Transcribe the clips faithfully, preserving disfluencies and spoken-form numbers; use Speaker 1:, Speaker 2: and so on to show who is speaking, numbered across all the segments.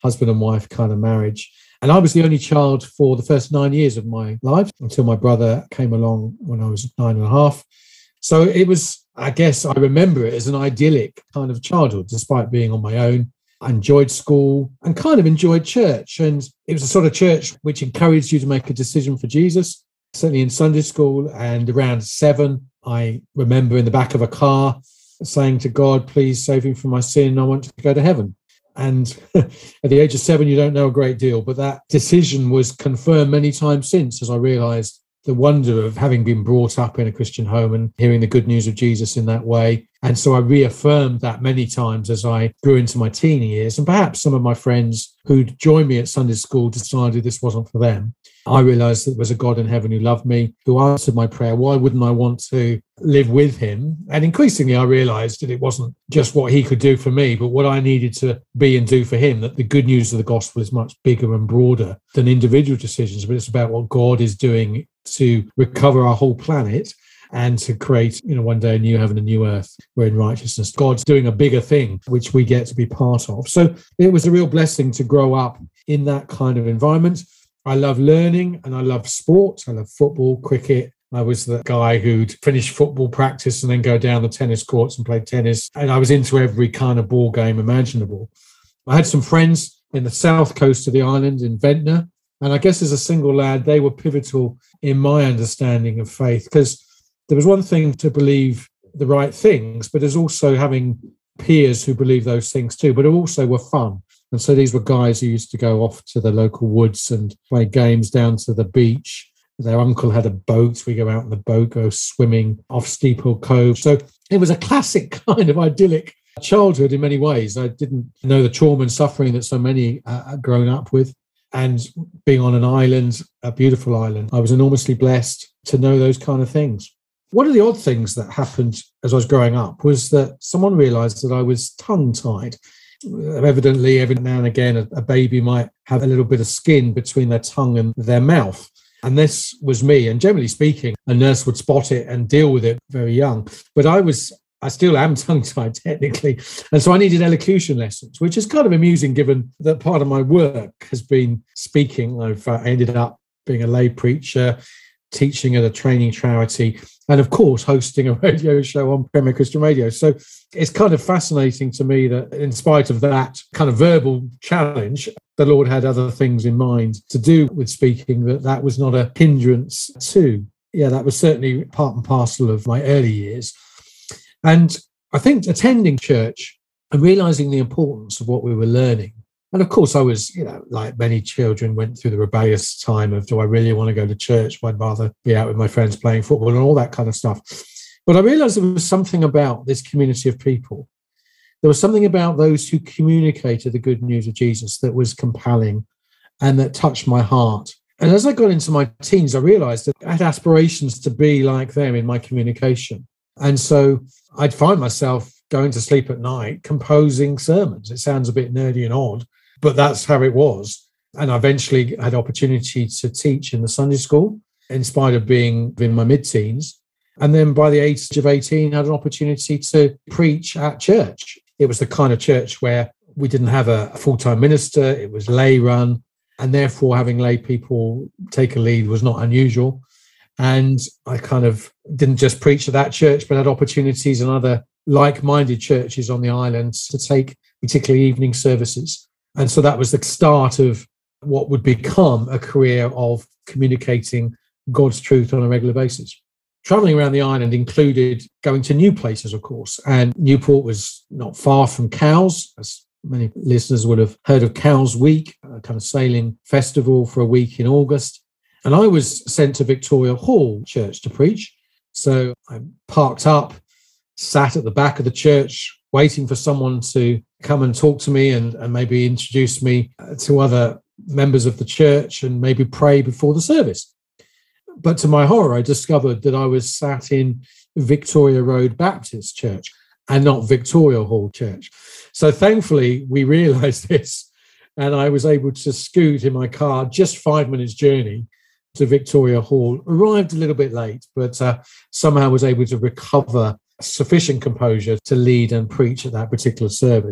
Speaker 1: husband and wife kind of marriage. And I was the only child for the first nine years of my life until my brother came along when I was nine and a half. So it was, I guess I remember it as an idyllic kind of childhood, despite being on my own. I enjoyed school and kind of enjoyed church. And it was a sort of church which encouraged you to make a decision for Jesus, certainly in Sunday school. And around seven, I remember in the back of a car saying to God, please save me from my sin. I want to go to heaven. And at the age of seven, you don't know a great deal, but that decision was confirmed many times since, as I realized the wonder of having been brought up in a Christian home and hearing the good news of Jesus in that way. And so I reaffirmed that many times as I grew into my teen years. And perhaps some of my friends who'd joined me at Sunday school decided this wasn't for them. I realized that there was a God in heaven who loved me, who answered my prayer. Why wouldn't I want to live with him? And increasingly, I realized that it wasn't just what he could do for me, but what I needed to be and do for him, that the good news of the gospel is much bigger and broader than individual decisions, but it's about what God is doing to recover our whole planet and to create, you know, one day a new heaven and new earth where in righteousness God's doing a bigger thing, which we get to be part of. So it was a real blessing to grow up in that kind of environment. I love learning and I love sport. I love football, cricket. I was the guy who'd finish football practice and then go down the tennis courts and play tennis. And I was into every kind of ball game imaginable. I had some friends in the south coast of the island in Ventnor. And I guess as a single lad, they were pivotal in my understanding of faith, because there was one thing to believe the right things, but there's also having peers who believe those things too, but who also were fun. And so these were guys who used to go off to the local woods and play games down to the beach. Their uncle had a boat. We go out in the boat, go swimming off Steeple Cove. So it was a classic kind of idyllic childhood in many ways. I didn't know the trauma and suffering that so many uh, grown up with. And being on an island, a beautiful island, I was enormously blessed to know those kind of things. One of the odd things that happened as I was growing up was that someone realized that I was tongue-tied. Evidently, every now and again, a, a baby might have a little bit of skin between their tongue and their mouth. And this was me. And generally speaking, a nurse would spot it and deal with it very young. But I was, I still am tongue-tied technically. And so I needed elocution lessons, which is kind of amusing given that part of my work has been speaking. I've uh, ended up being a lay preacher, teaching at a training charity, and of course, hosting a radio show on Premier Christian Radio. So it's kind of fascinating to me that in spite of that kind of verbal challenge, the Lord had other things in mind to do with speaking, that that was not a hindrance to. Yeah, that was certainly part and parcel of my early years. And I think attending church and realizing the importance of what we were learning. And of course, I was, you know, like many children, went through the rebellious time of, do I really want to go to church? I'd rather be out with my friends playing football and all that kind of stuff. But I realized there was something about this community of people. There was something about those who communicated the good news of Jesus that was compelling and that touched my heart. And as I got into my teens, I realized that I had aspirations to be like them in my communication. And so I'd find myself going to sleep at night composing sermons. It sounds a bit nerdy and odd, but that's how it was. And I eventually had opportunity to teach in the Sunday school, in spite of being in my mid-teens. And then by the age of eighteen, I had an opportunity to preach at church. It was the kind of church where we didn't have a full-time minister. It was lay run. And therefore, having lay people take a lead was not unusual. And I kind of didn't just preach at that church, but had opportunities in other like-minded churches on the island to take particularly evening services. And so that was the start of what would become a career of communicating God's truth on a regular basis. Traveling around the island included going to new places, of course. And Newport was not far from Cowes, as many listeners would have heard of Cowes Week, a kind of sailing festival for a week in August. And I was sent to Victoria Hall Church to preach. So I parked up, sat at the back of the church, waiting for someone to come and talk to me and, and maybe introduce me to other members of the church and maybe pray before the service. But to my horror, I discovered that I was sat in Victoria Road Baptist Church and not Victoria Hall Church. So thankfully, we realized this, and I was able to scoot in my car just five minutes journey to Victoria Hall. Arrived a little bit late, but uh, somehow was able to recover sufficient composure to lead and preach at that particular service.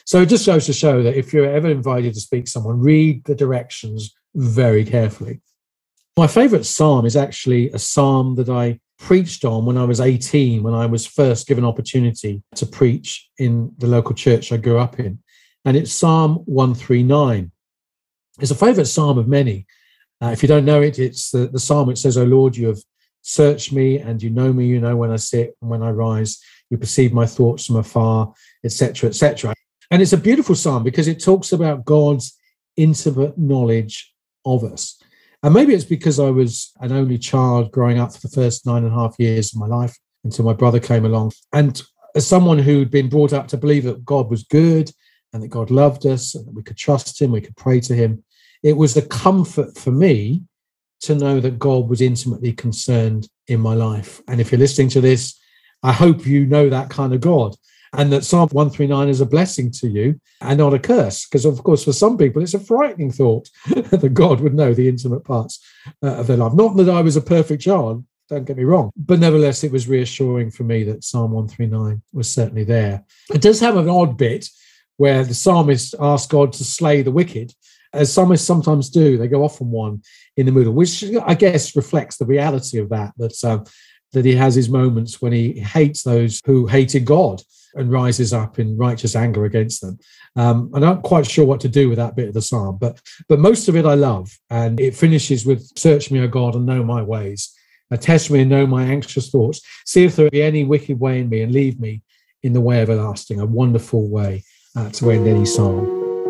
Speaker 1: So it just goes to show that if you're ever invited to speak to someone, read the directions very carefully. My favourite psalm is actually a psalm that I preached on when I was eighteen, when I was first given opportunity to preach in the local church I grew up in. And it's Psalm one thirty-nine. It's a favourite psalm of many. Uh, if you don't know it, it's the, the psalm which says, "O Lord, you have searched me and you know me, you know when I sit and when I rise, you perceive my thoughts from afar," et cetera, et cetera. And it's a beautiful psalm because it talks about God's intimate knowledge of us. And maybe it's because I was an only child growing up for the first nine and a half years of my life until my brother came along. And as someone who'd been brought up to believe that God was good and that God loved us and that we could trust him, we could pray to him, it was a comfort for me to know that God was intimately concerned in my life. And if you're listening to this, I hope you know that kind of God, and that Psalm one thirty-nine is a blessing to you and not a curse. Because, of course, for some people, it's a frightening thought that God would know the intimate parts uh, of their life. Not that I was a perfect child, don't get me wrong, but nevertheless, it was reassuring for me that Psalm one thirty-nine was certainly there. It does have an odd bit where the psalmist asks God to slay the wicked, as psalmists sometimes do. They go off on one in the middle, which I guess reflects the reality of that, that, um, that he has his moments when he hates those who hated God and rises up in righteous anger against them. Um, I'm not quite sure what to do with that bit of the psalm, but but most of it I love. And it finishes with, "Search me, O God, and know my ways. Uh, test me and know my anxious thoughts. See if there be any wicked way in me and leave me in the way everlasting." A wonderful way uh, to end any psalm.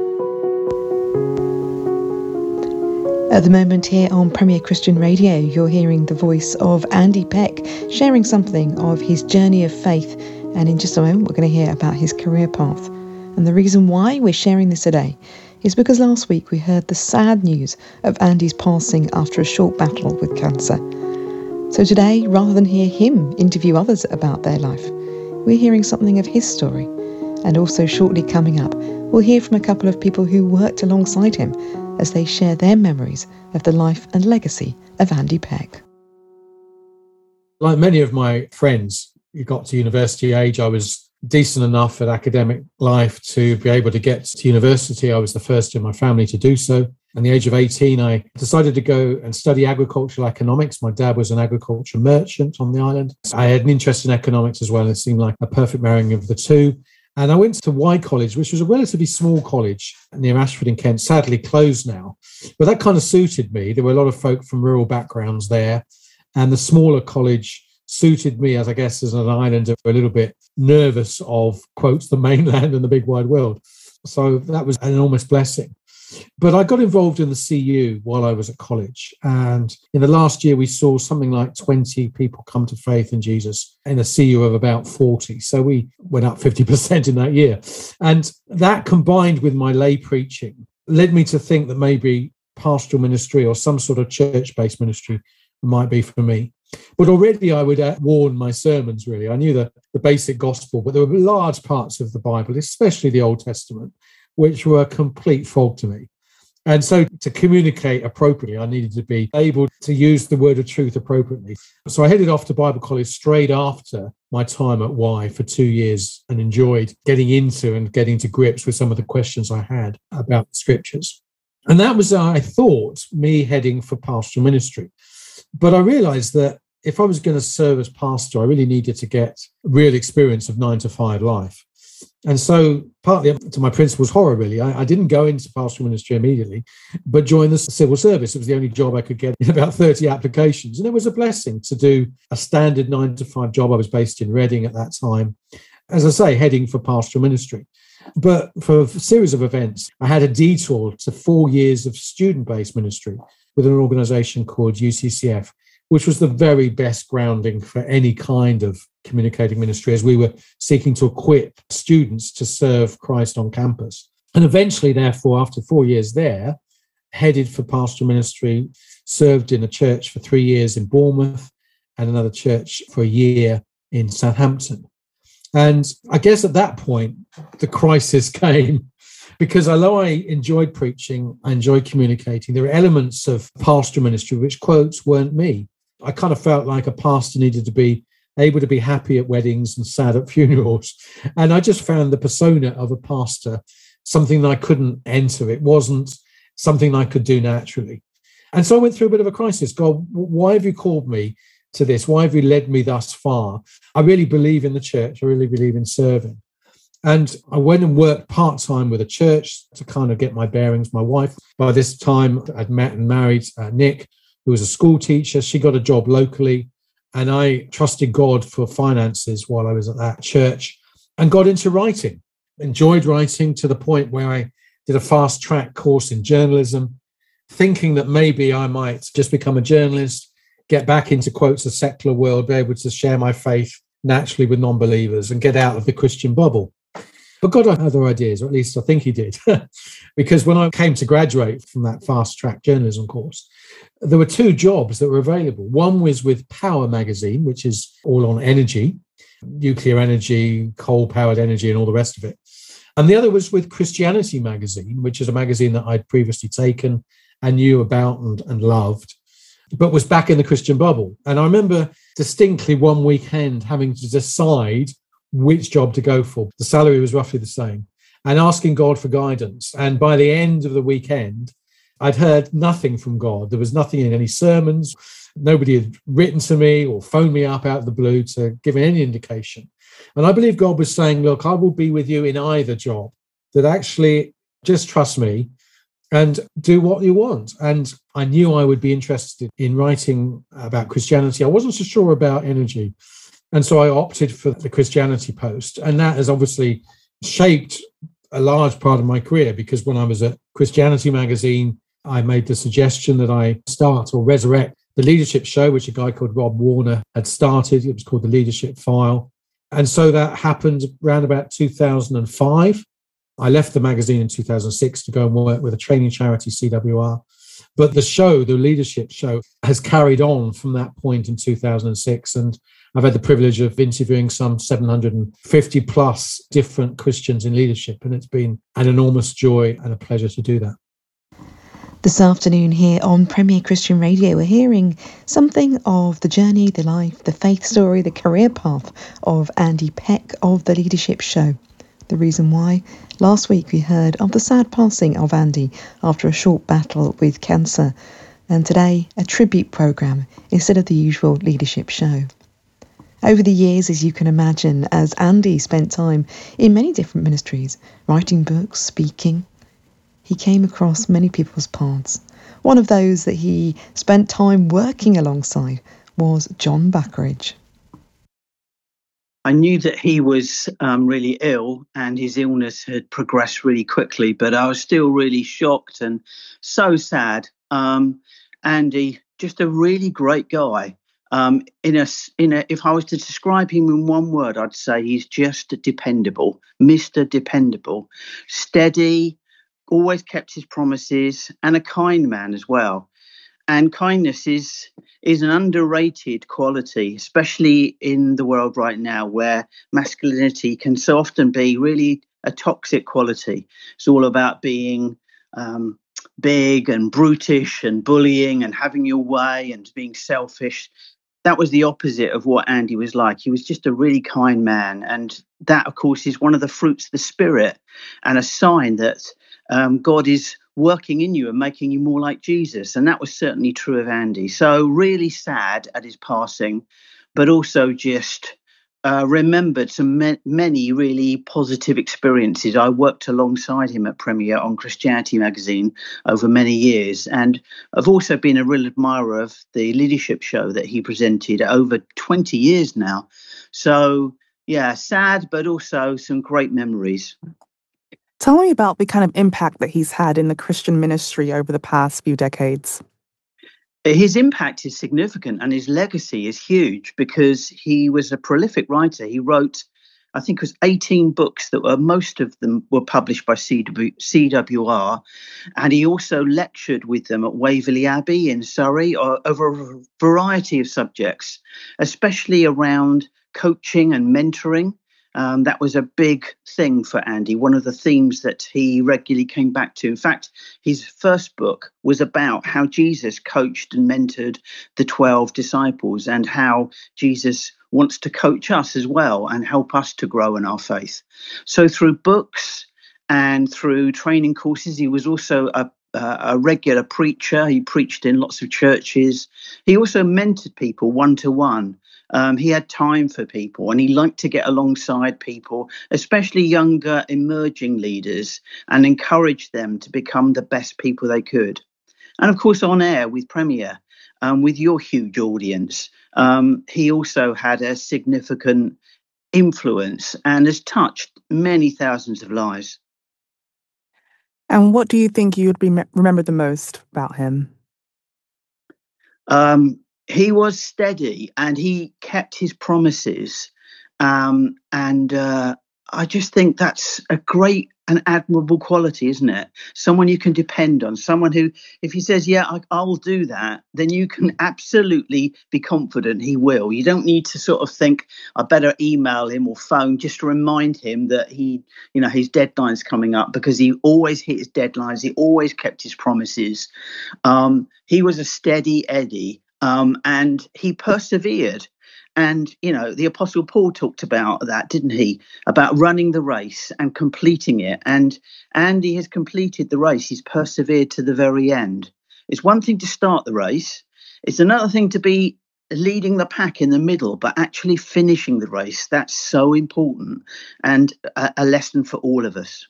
Speaker 2: At the moment here on Premier Christian Radio, you're hearing the voice of Andy Peck sharing something of his journey of faith. And in just a moment, we're going to hear about his career path. And the reason why we're sharing this today is because last week we heard the sad news of Andy's passing after a short battle with cancer. So today, rather than hear him interview others about their life, we're hearing something of his story. And also shortly coming up, we'll hear from a couple of people who worked alongside him as they share their memories of the life and legacy of Andy Peck.
Speaker 1: Like many of my friends, you got to university age, I was decent enough at academic life to be able to get to university. I was the first in my family to do so. At the age of eighteen, I decided to go and study agricultural economics. My dad was an agriculture merchant on the island. I had an interest in economics as well. It seemed like a perfect marrying of the two. And I went to Y College, which was a relatively small college near Ashford in Kent, sadly closed now. But that kind of suited me. There were a lot of folk from rural backgrounds there. And the smaller college suited me, as I guess, as an islander, a little bit nervous of, quotes, the mainland and the big wide world. So that was an enormous blessing. But I got involved in the C U while I was at college. And in the last year, we saw something like twenty people come to faith in Jesus in a C U of about forty. So we went up fifty percent in that year. And that, combined with my lay preaching, led me to think that maybe pastoral ministry or some sort of church-based ministry might be for me. But already I would uh, warn my sermons, really. I knew the, the basic gospel, but there were large parts of the Bible, especially the Old Testament, which were a complete fog to me. And so to communicate appropriately, I needed to be able to use the word of truth appropriately. So I headed off to Bible college straight after my time at Y for two years and enjoyed getting into and getting to grips with some of the questions I had about the scriptures. And that was, I thought, me heading for pastoral ministry. But I realized that if I was going to serve as pastor, I really needed to get real experience of nine to five life. And so, partly to my principal's horror, really, I, I didn't go into pastoral ministry immediately, but joined the civil service. It was the only job I could get in about thirty applications. And it was a blessing to do a standard nine to five job. I was based in Reading at that time, as I say, heading for pastoral ministry. But for a series of events, I had a detour to four years of student-based ministry with an organisation called U C C F, which was the very best grounding for any kind of communicating ministry, as we were seeking to equip students to serve Christ on campus. And eventually, therefore, after four years there, headed for pastoral ministry, served in a church for three years in Bournemouth and another church for a year in Southampton. And I guess at that point, the crisis came. Because although I enjoyed preaching, I enjoyed communicating, there were elements of pastoral ministry which, quotes, weren't me. I kind of felt like a pastor needed to be able to be happy at weddings and sad at funerals. And I just found the persona of a pastor something that I couldn't enter. It wasn't something I could do naturally. And so I went through a bit of a crisis. God, why have you called me to this? Why have you led me thus far? I really believe in the church. I really believe in serving. And I went and worked part-time with a church to kind of get my bearings. My wife, by this time, I'd met and married uh, Nick, who was a school teacher. She got a job locally. And I trusted God for finances while I was at that church and got into writing. Enjoyed writing to the point where I did a fast-track course in journalism, thinking that maybe I might just become a journalist, get back into, quotes, a secular world, be able to share my faith naturally with non-believers and get out of the Christian bubble. But God had other ideas, or at least I think he did. Because when I came to graduate from that fast-track journalism course, there were two jobs that were available. One was with Power magazine, which is all on energy, nuclear energy, coal-powered energy, and all the rest of it. And the other was with Christianity magazine, which is a magazine that I'd previously taken and knew about and, and loved, but was back in the Christian bubble. And I remember distinctly one weekend having to decide which job to go for. The salary was roughly the same, and asking God for guidance. And by the end of the weekend, I'd heard nothing from God. There was nothing in any sermons. Nobody had written to me or phoned me up out of the blue to give any indication. And I believe God was saying, look, I will be with you in either job, that actually just trust me and do what you want. And I knew I would be interested in writing about Christianity. I wasn't so sure about energy. And so I opted for the Christianity post. And that has obviously shaped a large part of my career, because when I was at Christianity magazine, I made the suggestion that I start or resurrect the leadership show, which a guy called Rob Warner had started. It was called The Leadership File. And so that happened around about two thousand five. I left the magazine in two thousand six to go and work with a training charity, C W R. But the show, the leadership show, has carried on from that point in two thousand six. And I've had the privilege of interviewing some seven hundred fifty plus different Christians in leadership. And it's been an enormous joy and a pleasure to do that.
Speaker 2: This afternoon here on Premier Christian Radio, we're hearing something of the journey, the life, the faith story, the career path of Andy Peck of The Leadership Show. The reason why? Last week we heard of the sad passing of Andy after a short battle with cancer. And today, a tribute programme instead of the usual leadership show. Over the years, as you can imagine, as Andy spent time in many different ministries, writing books, speaking, he came across many people's paths. One of those that he spent time working alongside was John Buckridge.
Speaker 3: I knew that he was um, really ill and his illness had progressed really quickly, but I was still really shocked and so sad. Um, Andy, just a really great guy. Um, in a, in a, if I was to describe him in one word, I'd say he's just dependable, Mister Dependable, steady, always kept his promises, and a kind man as well. And kindness is is an underrated quality, especially in the world right now where masculinity can so often be really a toxic quality. It's all about being um, big and brutish and bullying and having your way and being selfish. That was the opposite of what Andy was like. He was just a really kind man. And that, of course, is one of the fruits of the Spirit and a sign that um, God is working in you and making you more like Jesus. And that was certainly true of Andy. So really sad at his passing, but also just uh, remembered some ma- many really positive experiences. I worked alongside him at Premier on Christianity magazine over many years. And I've also been a real admirer of the leadership show that he presented over twenty years now. So, yeah, sad, but also some great memories.
Speaker 4: Tell me about the kind of impact that he's had in the Christian ministry over the past few decades.
Speaker 3: His impact is significant and his legacy is huge because he was a prolific writer. He wrote, I think it was eighteen books that were, most of them were published by C W R. And he also lectured with them at Waverley Abbey in Surrey over a variety of subjects, especially around coaching and mentoring. Um, that was a big thing for Andy, one of the themes that he regularly came back to. In fact, his first book was about how Jesus coached and mentored the twelve disciples and how Jesus wants to coach us as well and help us to grow in our faith. So through books and through training courses, he was also a Uh, a regular preacher. He preached in lots of churches. He also mentored people one-to-one. Um, he had time for people, and he liked to get alongside people, especially younger emerging leaders, and encourage them to become the best people they could. And of course, on air with Premier, um, with your huge audience, um, he also had a significant influence and has touched many thousands of lives.
Speaker 4: And what do you think you would be me- remembered the most about him?
Speaker 3: Um, he was steady and he kept his promises. Um, and uh, I just think that's a great and admirable quality, isn't it? Someone you can depend on, someone who, if he says, yeah, I, I will do that, then you can absolutely be confident he will. You don't need to sort of think, I better email him or phone just to remind him that he, you know, his deadline's coming up, because he always hit his deadlines. He always kept his promises. Um, he was a steady Eddie, um, and he persevered. And, you know, the Apostle Paul talked about that, didn't he? About running the race and completing it. And Andy has completed the race. He's persevered to the very end. It's one thing to start the race. It's another thing to be leading the pack in the middle, but actually finishing the race. That's so important, and a, a lesson for all of us.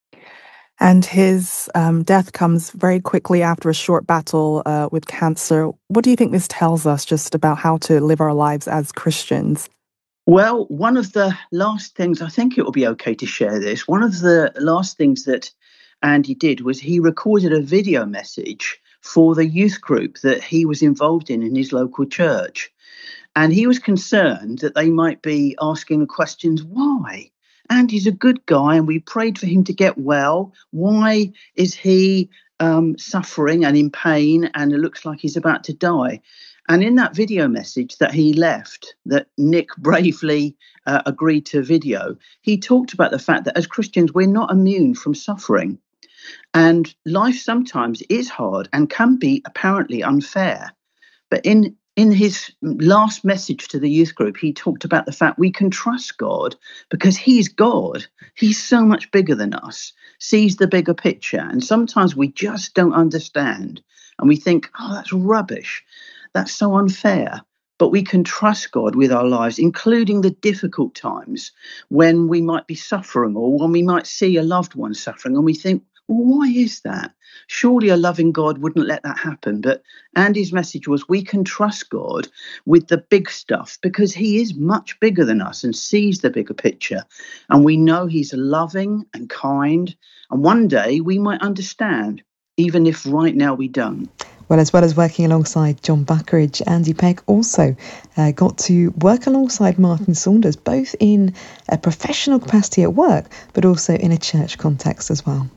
Speaker 4: And his um, death comes very quickly after a short battle uh, with cancer. What do you think this tells us just about how to live our lives as Christians?
Speaker 3: Well, one of the last things, I think it will be okay to share this, one of the last things that Andy did was he recorded a video message for the youth group that he was involved in in his local church. And he was concerned that they might be asking the questions, why? And he's a good guy, and we prayed for him to get well. Why is he um, suffering and in pain, and it looks like he's about to die? And in that video message that he left, that Nick bravely uh, agreed to video, he talked about the fact that as Christians, we're not immune from suffering. And life sometimes is hard and can be apparently unfair. But in In his last message to the youth group, he talked about the fact we can trust God because he's God. He's so much bigger than us, sees the bigger picture. And sometimes we just don't understand. And we think, oh, that's rubbish. That's so unfair. But we can trust God with our lives, including the difficult times when we might be suffering or when we might see a loved one suffering. And we think, well, why is that? Surely a loving God wouldn't let that happen. But Andy's message was we can trust God with the big stuff because he is much bigger than us and sees the bigger picture. And we know he's loving and kind. And one day we might understand, even if right now we don't.
Speaker 2: Well, as well as working alongside John Buckeridge, Andy Peck also uh, got to work alongside Martin Saunders, both in a professional capacity at work, but also in a church context as well.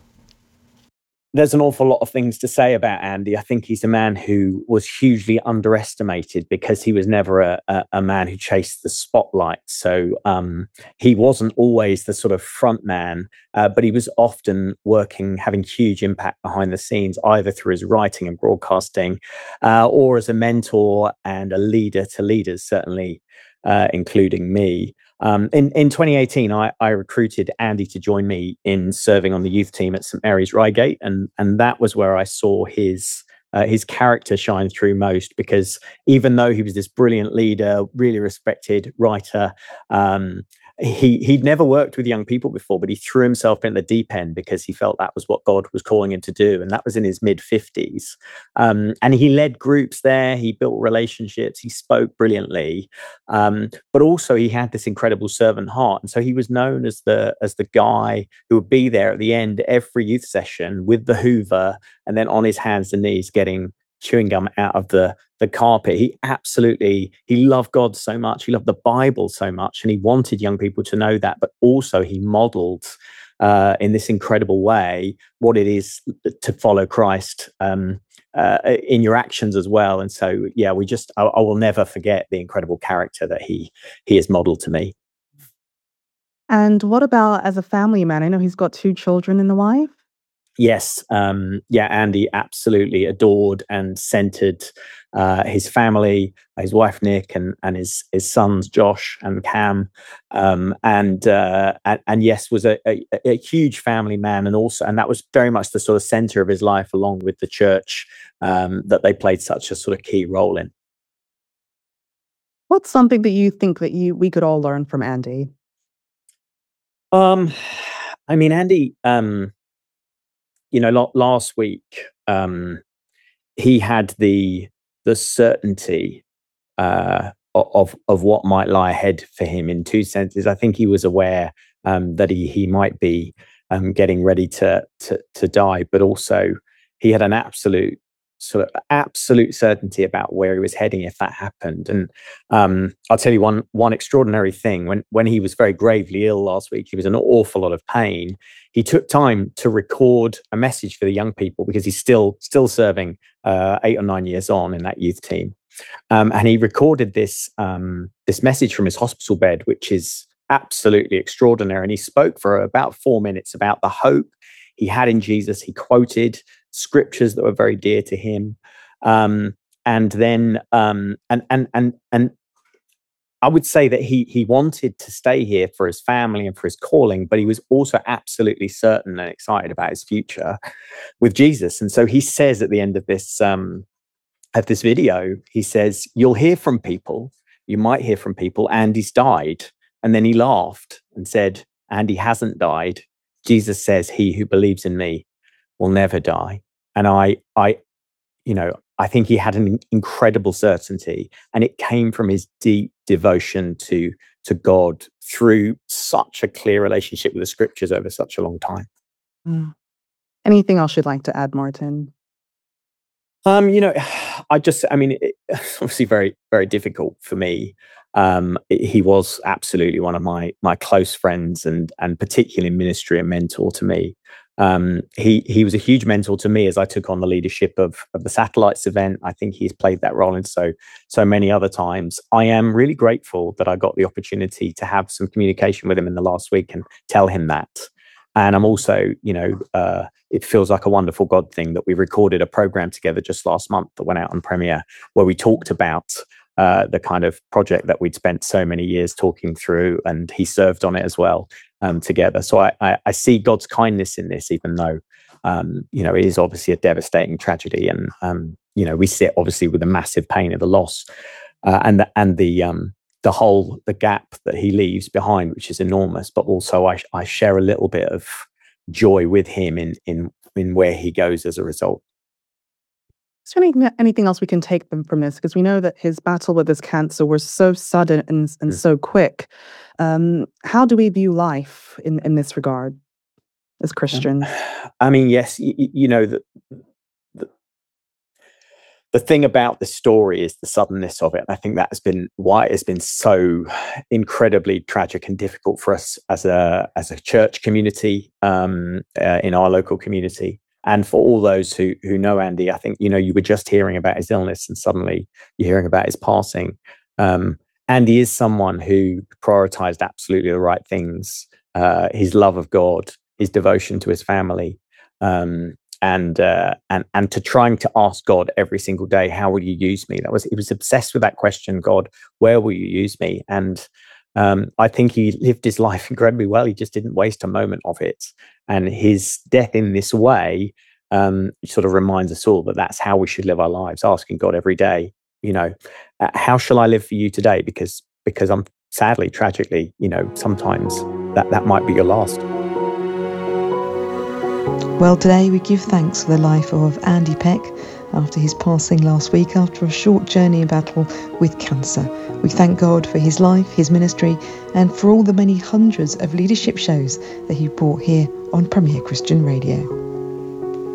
Speaker 5: There's an awful lot of things to say about Andy. I think he's a man who was hugely underestimated because he was never a, a, a man who chased the spotlight. So um, he wasn't always the sort of front man, uh, but he was often working, having huge impact behind the scenes, either through his writing and broadcasting, uh, or as a mentor and a leader to leaders, certainly uh, including me. Um, in, in twenty eighteen, I, I recruited Andy to join me in serving on the youth team at St Mary's Reigate, and and that was where I saw his uh, his character shine through most. Because even though he was this brilliant leader, really respected writer, um, he he'd never worked with young people before, but he threw himself in the deep end because he felt that was what God was calling him to do, and that was in his mid fifties. Um, and he led groups there. He built relationships. He spoke brilliantly, um, but also he had this incredible servant heart, and so he was known as the as the guy who would be there at the end every youth session with the Hoover, and then on his hands and knees getting chewing gum out of the the carpet. He absolutely, he loved God so much. He loved the Bible so much, and he wanted young people to know that, but also he modeled uh, in this incredible way what it is to follow Christ um, uh, in your actions as well. And so, yeah, we just, I, I will never forget the incredible character that he, he has modeled to me.
Speaker 4: And what about as a family man? I know he's got two children and a wife.
Speaker 5: yes, um, yeah, Andy absolutely adored and centered uh, his family, his wife Nick, and and his his sons Josh and Cam, um, and, uh, and and yes, was a, a, a huge family man, and also and that was very much the sort of center of his life, along with the church um, that they played such a sort of key role in.
Speaker 4: What's something that you think that you we could all learn from Andy?
Speaker 5: Um, I mean, Andy, um, you know, lo- last week um, he had the the certainty uh, of of what might lie ahead for him in two senses. I think he was aware um, that he he might be um, getting ready to to to die, but also he had an absolute sort of absolute certainty about where he was heading if that happened. And um, I'll tell you one one extraordinary thing. When when he was very gravely ill last week, he was in an awful lot of pain. He took time to record a message for the young people, because he's still still serving uh, eight or nine years on in that youth team. Um, and he recorded this um, this message from his hospital bed, which is absolutely extraordinary. And he spoke for about four minutes about the hope he had in Jesus. He quoted scriptures that were very dear to him, um, and then um, and and and and I would say that he he wanted to stay here for his family and for his calling, but he was also absolutely certain and excited about his future with Jesus. And so he says at the end of this um, of this video, he says, "You'll hear from people. You might hear from people. Andy's died." And then he laughed and said, "Andy hasn't died. Jesus says, he who believes in me will never die." And I, I, you know, I think he had an incredible certainty, and it came from his deep devotion to to God through such a clear relationship with the scriptures over such a long time.
Speaker 4: Mm. Anything else you'd like to add, Martin?
Speaker 5: Um, you know, I just, I mean, it's obviously very, very difficult for me. Um, it, he was absolutely one of my my close friends, and and particularly in ministry, a mentor to me. Um, he he was a huge mentor to me as I took on the leadership of of the Satellites event. I think he's played that role in so so many other times. I am really grateful that I got the opportunity to have some communication with him in the last week and tell him that. And I'm also, you know, uh, it feels like a wonderful God thing that we recorded a program together just last month that went out on Premiere, where we talked about uh, the kind of project that we'd spent so many years talking through, and he served on it as well um, together. So I, I, I see God's kindness in this, even though, um, you know, it is obviously a devastating tragedy, and um, you know, we sit obviously with the massive pain of the loss uh, and the, and the um, the whole, the gap that he leaves behind, which is enormous, but also I, I share a little bit of joy with him in, in, in where he goes as a result.
Speaker 4: Is there any, anything else we can take them from this? Because we know that his battle with his cancer was so sudden and, and mm. so quick. Um, how do we view life in, in this regard as Christians?
Speaker 5: Um, I mean, yes, you, you know, the, the The thing about the story is the suddenness of it. And I think that has been why it has been so incredibly tragic and difficult for us as a as a church community um, uh, in our local community, and for all those who who know Andy. I think, you know, you were just hearing about his illness, and suddenly you're hearing about his passing. Um, Andy is someone who prioritized absolutely the right things: uh, his love of God, his devotion to his family. Um, And uh, and and to trying to ask God every single day, how will you use me? That was he was obsessed with that question. God, where will you use me? And um, I think he lived his life incredibly well. He just didn't waste a moment of it. And his death in this way um, sort of reminds us all that that's how we should live our lives, asking God every day, you know, uh, how shall I live for you today? Because because I'm sadly, tragically, you know, sometimes that that might be your last.
Speaker 2: Well, today we give thanks for the life of Andy Peck after his passing last week after a short journey in battle with cancer. We thank God for his life, his ministry, and for all the many hundreds of leadership shows that he brought here on Premier Christian Radio.